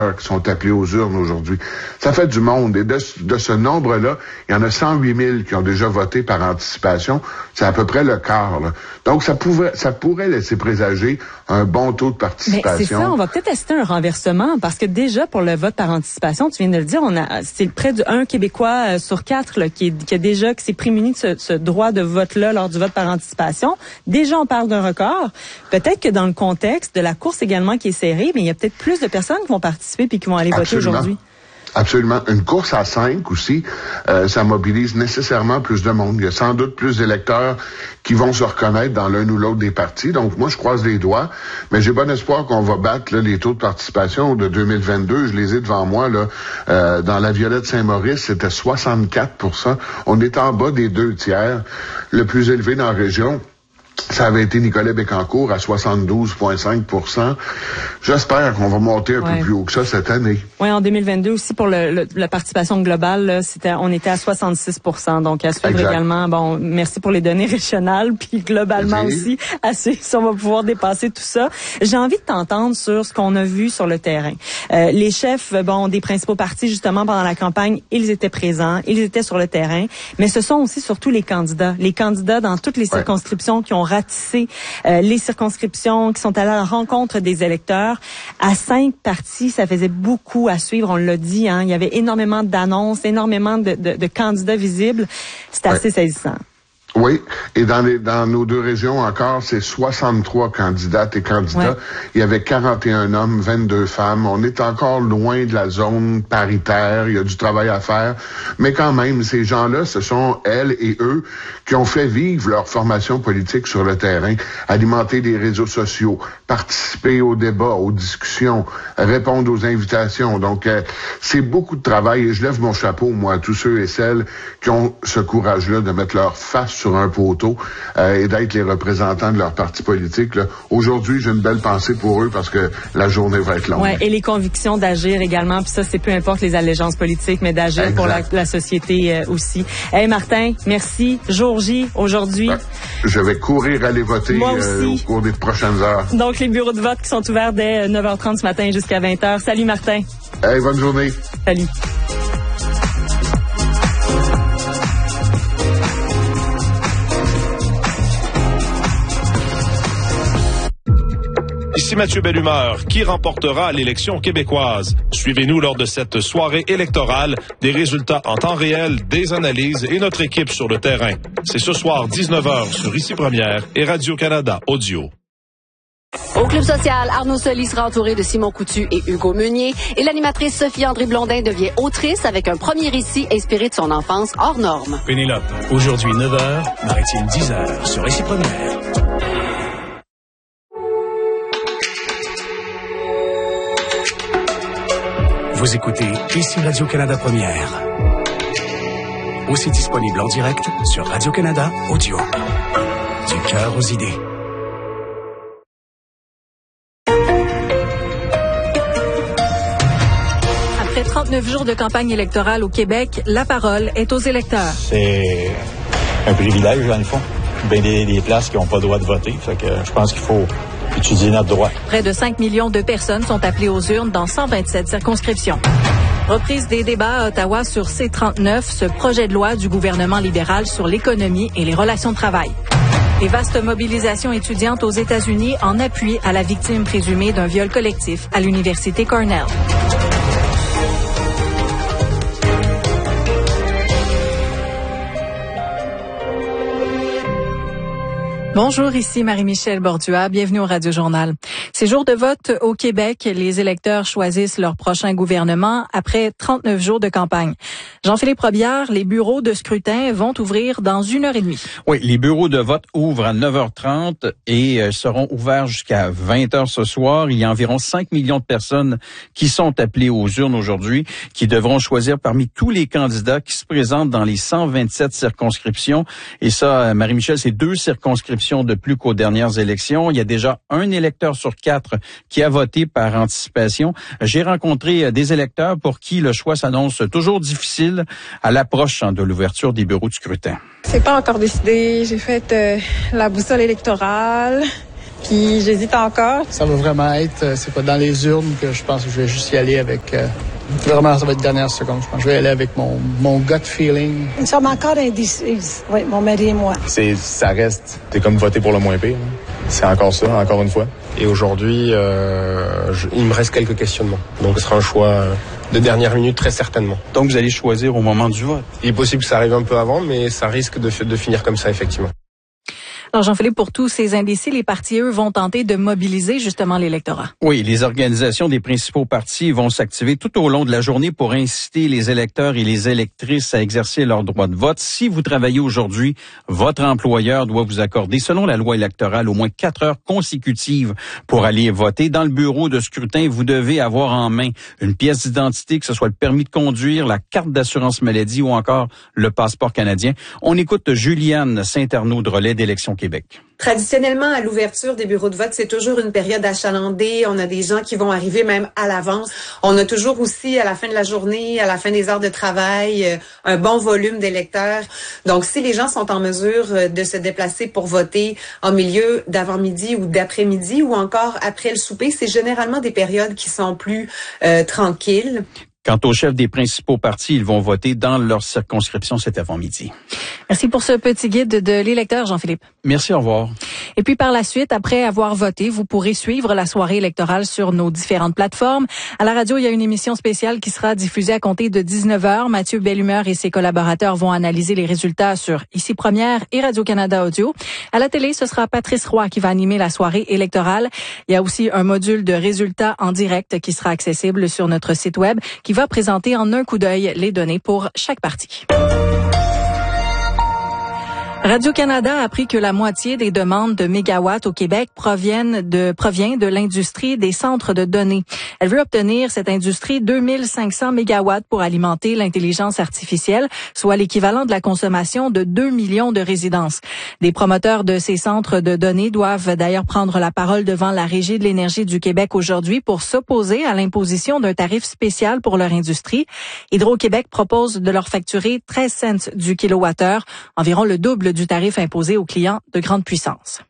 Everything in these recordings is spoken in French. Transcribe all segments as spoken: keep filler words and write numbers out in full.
qui sont appelés aux urnes aujourd'hui. Ça fait du monde. Et de, de ce nombre-là, il y en a cent huit mille qui ont déjà voté par anticipation. C'est à peu près le quart, là. Donc, ça pouvait, ça pourrait laisser présager un bon taux de participation. Mais c'est ça, on va peut-être assister à un renversement, parce que déjà, pour le vote par anticipation, tu viens de le dire, on a, c'est près de un Québécois sur quatre, là, qui, est, qui a déjà, qui s'est prémuni de ce, ce droit de vote-là lors du vote par anticipation. Déjà, on parle d'un record. Peut-être que dans le contexte de la course également qui est serrée, mais il y a peut-être plus de personnes qui vont participer puis qui vont aller voter aujourd'hui. Absolument. Une course à cinq aussi, euh, ça mobilise nécessairement plus de monde. Il y a sans doute plus d'électeurs qui vont se reconnaître dans l'un ou l'autre des partis. Donc, moi, je croise les doigts, mais j'ai bon espoir qu'on va battre là, les taux de participation de deux mille vingt-deux. Je les ai devant moi. Là, euh, dans la Violette Saint-Maurice, c'était soixante-quatre pour cent. On est en bas des deux tiers. Le plus élevé dans la région, ça avait été Nicolas Bécancour à soixante-douze virgule cinq pour cent. J'espère qu'on va monter un ouais. peu plus haut que ça cette année. Oui, en deux mille vingt-deux aussi, pour le, le, la participation globale, là, c'était, on était à soixante-six pour cent. Donc, à suivre exact. Également. Bon, merci pour les données régionales, puis globalement merci. Aussi, à suivre si on va pouvoir dépasser tout ça. J'ai envie de t'entendre sur ce qu'on a vu sur le terrain. Euh, les chefs, bon, des principaux partis, justement, pendant la campagne, ils étaient présents, ils étaient sur le terrain, mais ce sont aussi surtout les candidats. Les candidats dans toutes les ouais. circonscriptions qui ont ratisser euh, les circonscriptions, qui sont allées à la rencontre des électeurs. À cinq partis, ça faisait beaucoup à suivre, on l'a dit. Hein. Il y avait énormément d'annonces, énormément de, de, de candidats visibles. C'était ouais. assez saisissant. Oui, et dans les dans nos deux régions encore, c'est soixante-trois candidates et candidats. Ouais. Il y avait quarante et un hommes, vingt-deux femmes. On est encore loin de la zone paritaire. Il y a du travail à faire. Mais quand même, ces gens-là, ce sont elles et eux qui ont fait vivre leur formation politique sur le terrain, alimenter les réseaux sociaux, participer aux débats, aux discussions, répondre aux invitations. Donc, euh, c'est beaucoup de travail et je lève mon chapeau, moi, à tous ceux et celles qui ont ce courage-là de mettre leur face sur un poteau euh, et d'être les représentants de leur parti politique. Là. Aujourd'hui, j'ai une belle pensée pour eux parce que la journée va être longue. Ouais, et les convictions d'agir également, puis ça, c'est peu importe les allégeances politiques, mais d'agir exact. Pour la, la société euh, aussi. Hey Martin, merci. Jour J, aujourd'hui. Ouais, je vais courir aller voter euh, au cours des prochaines heures. Donc, les bureaux de vote qui sont ouverts dès neuf heures trente ce matin jusqu'à vingt heures. Salut Martin. Hey, bonne journée. Salut. Ici Mathieu Bellumeur, qui remportera l'élection québécoise? Suivez-nous lors de cette soirée électorale, des résultats en temps réel, des analyses et notre équipe sur le terrain. C'est ce soir dix-neuf heures sur Ici Première et Radio-Canada Audio. Au Club social, Arnaud Soli sera entouré de Simon Coutu et Hugo Meunier et l'animatrice Sophie-André Blondin devient autrice avec un premier récit inspiré de son enfance hors norme. Pénélope, aujourd'hui neuf heures, Maritime dix heures sur Ici Première. Vous écoutez Ici Radio-Canada Première. Aussi disponible en direct sur Radio-Canada Audio. Du cœur aux idées. Après trente-neuf jours de campagne électorale au Québec, la parole est aux électeurs. C'est un privilège, dans le fond. Bien des, des places qui n'ont pas le droit de voter. Fait que je pense qu'il faut étudier notre droit. Près de cinq millions de personnes sont appelées aux urnes dans cent vingt-sept circonscriptions. Reprise des débats à Ottawa sur C trente-neuf, ce projet de loi du gouvernement libéral sur l'économie et les relations de travail. Les vastes mobilisations étudiantes aux États-Unis en appui à la victime présumée d'un viol collectif à l'Université Cornell. Bonjour, ici Marie-Michel Bordua. Bienvenue au Radio-Journal. C'est jour de vote au Québec. Les électeurs choisissent leur prochain gouvernement après trente-neuf jours de campagne. Jean-Philippe Robillard, les bureaux de scrutin vont ouvrir dans une heure et demie. Oui, les bureaux de vote ouvrent à neuf heures trente et euh, seront ouverts jusqu'à vingt heures ce soir. Il y a environ cinq millions de personnes qui sont appelées aux urnes aujourd'hui, qui devront choisir parmi tous les candidats qui se présentent dans les cent vingt-sept circonscriptions. Et ça, Marie-Michel, c'est deux circonscriptions de plus qu'aux dernières élections. Il y a déjà un électeur sur quatre qui a voté par anticipation. J'ai rencontré des électeurs pour qui le choix s'annonce toujours difficile à l'approche de l'ouverture des bureaux de scrutin. C'est pas encore décidé. J'ai fait euh, la boussole électorale. Puis j'hésite encore. Ça va vraiment être, c'est pas dans les urnes que je pense que je vais juste y aller avec... Euh, vraiment, ça va être dernière seconde. Je pense que je vais aller avec mon, mon gut feeling. Nous sommes encore indécises, oui, mon mari et moi. C'est, ça reste, c'est comme voter pour le moins pire. C'est encore ça, encore une fois. Et aujourd'hui, euh, je, il me reste quelques questionnements. Donc ce sera un choix de dernière minute, très certainement. Donc vous allez choisir au moment du vote. Il est possible que ça arrive un peu avant, mais ça risque de, de finir comme ça, effectivement. Alors Jean-Philippe, pour tous ces indécis, les partis, eux, vont tenter de mobiliser justement l'électorat. Oui, les organisations des principaux partis vont s'activer tout au long de la journée pour inciter les électeurs et les électrices à exercer leur droit de vote. Si vous travaillez aujourd'hui, votre employeur doit vous accorder, selon la loi électorale, au moins quatre heures consécutives pour aller voter. Dans le bureau de scrutin, vous devez avoir en main une pièce d'identité, que ce soit le permis de conduire, la carte d'assurance maladie ou encore le passeport canadien. On écoute Juliane Saint-Arnaud de Relais d'Élections Québec. Traditionnellement, à l'ouverture des bureaux de vote, c'est toujours une période achalandée. On a des gens qui vont arriver même à l'avance. On a toujours aussi, à la fin de la journée, à la fin des heures de travail, un bon volume d'électeurs. Donc, si les gens sont en mesure de se déplacer pour voter en milieu d'avant-midi ou d'après-midi ou encore après le souper, c'est généralement des périodes qui sont plus euh, tranquilles. Quant aux chefs des principaux partis, ils vont voter dans leur circonscription cet avant-midi. Merci pour ce petit guide de l'électeur, Jean-Philippe. Merci, au revoir. Et puis par la suite, après avoir voté, vous pourrez suivre la soirée électorale sur nos différentes plateformes. À la radio, il y a une émission spéciale qui sera diffusée à compter de dix-neuf heures. Mathieu Bellumeur et ses collaborateurs vont analyser les résultats sur Ici Première et Radio-Canada Audio. À la télé, ce sera Patrice Roy qui va animer la soirée électorale. Il y a aussi un module de résultats en direct qui sera accessible sur notre site web, qui va présenter en un coup d'œil les données pour chaque parti. Radio-Canada a appris que la moitié des demandes de mégawatts au Québec proviennent de, provient de l'industrie des centres de données. Elle veut obtenir, cette industrie, deux mille cinq cents mégawatts pour alimenter l'intelligence artificielle, soit l'équivalent de la consommation de deux millions de résidences. Des promoteurs de ces centres de données doivent d'ailleurs prendre la parole devant la Régie de l'énergie du Québec aujourd'hui pour s'opposer à l'imposition d'un tarif spécial pour leur industrie. Hydro-Québec propose de leur facturer treize cents du kilowattheure, environ le double du tarif imposé aux clients de grande puissance.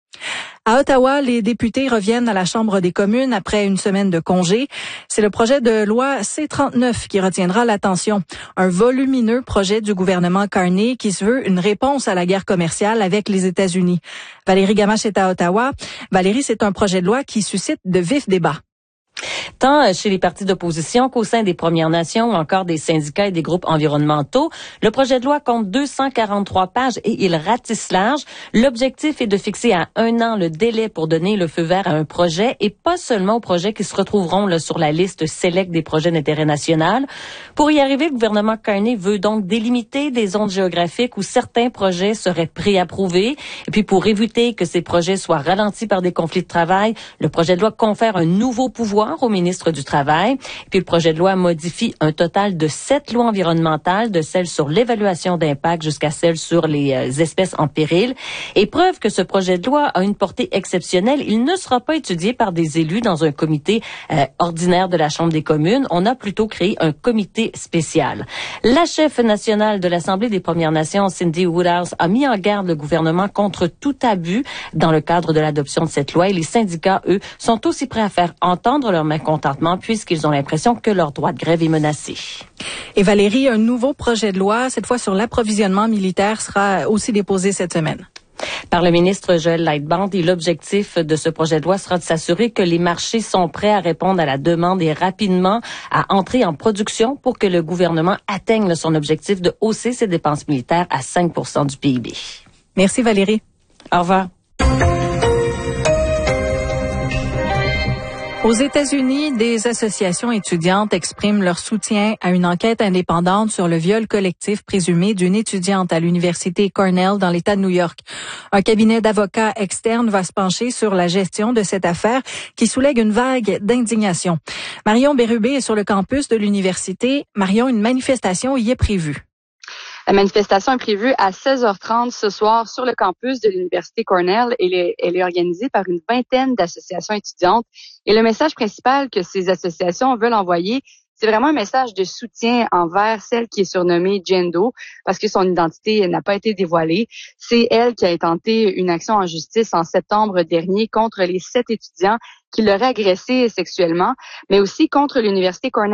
À Ottawa, les députés reviennent à la Chambre des communes après une semaine de congé. C'est le projet de loi C trente-neuf qui retiendra l'attention. Un volumineux projet du gouvernement Carney qui se veut une réponse à la guerre commerciale avec les États-Unis. Valérie Gamache est à Ottawa. Valérie, c'est un projet de loi qui suscite de vifs débats. Tant chez les partis d'opposition qu'au sein des Premières Nations ou encore des syndicats et des groupes environnementaux. Le projet de loi compte deux cent quarante-trois pages et il ratisse large. L'objectif est de fixer à un an le délai pour donner le feu vert à un projet et pas seulement aux projets qui se retrouveront là, sur la liste select des projets d'intérêt national. Pour y arriver, le gouvernement Carney veut donc délimiter des zones géographiques où certains projets seraient préapprouvés. Et puis pour éviter que ces projets soient ralentis par des conflits de travail, le projet de loi confère un nouveau pouvoir au ministre du Travail. Et puis le projet de loi modifie un total de sept lois environnementales, de celles sur l'évaluation d'impact jusqu'à celles sur les euh, espèces en péril. Et preuve que ce projet de loi a une portée exceptionnelle, il ne sera pas étudié par des élus dans un comité euh, ordinaire de la Chambre des communes. On a plutôt créé un comité spécial. La chef nationale de l'Assemblée des Premières Nations, Cindy Woodhouse, a mis en garde le gouvernement contre tout abus dans le cadre de l'adoption de cette loi. Et les syndicats, eux, sont aussi prêts à faire entendre leur mécontentement puisqu'ils ont l'impression que leur droit de grève est menacé. Et Valérie, un nouveau projet de loi, cette fois sur l'approvisionnement militaire, sera aussi déposé cette semaine. Par le ministre Joël Lightband, et l'objectif de ce projet de loi sera de s'assurer que les marchés sont prêts à répondre à la demande et rapidement à entrer en production pour que le gouvernement atteigne son objectif de hausser ses dépenses militaires à cinq pour cent du P I B. Merci Valérie. Au revoir. Aux États-Unis, des associations étudiantes expriment leur soutien à une enquête indépendante sur le viol collectif présumé d'une étudiante à l'université Cornell dans l'État de New York. Un cabinet d'avocats externes va se pencher sur la gestion de cette affaire qui soulève une vague d'indignation. Marion Bérubé est sur le campus de l'université. Marion, une manifestation y est prévue. La manifestation est prévue à seize heures trente ce soir sur le campus de l'Université Cornell. Elle est, elle est organisée par une vingtaine d'associations étudiantes. Et le message principal que ces associations veulent envoyer, c'est vraiment un message de soutien envers celle qui est surnommée Jane Doe parce que son identité n'a pas été dévoilée. C'est elle qui a intenté une action en justice en septembre dernier contre les sept étudiants qui l'auraient agressée sexuellement, mais aussi contre l'Université Cornell